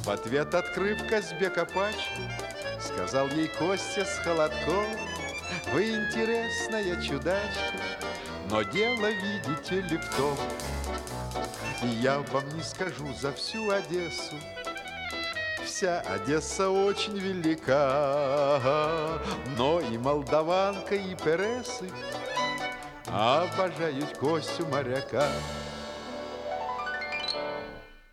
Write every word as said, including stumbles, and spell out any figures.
В ответ, открыв Казбека пачку, сказал ей Костя с холодком: вы интересная чудачка, но дело, видите ли, в том, я вам не скажу за всю Одессу, вся Одесса очень велика, но и молдаванка, и пересы обожают Костю моряка.